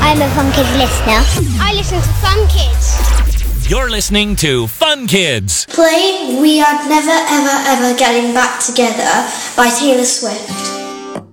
I'm a Fun Kids listener. I listen to Fun Kids. You're listening to Fun Kids. Play We Are Never Ever Ever Getting Back Together by Taylor Swift.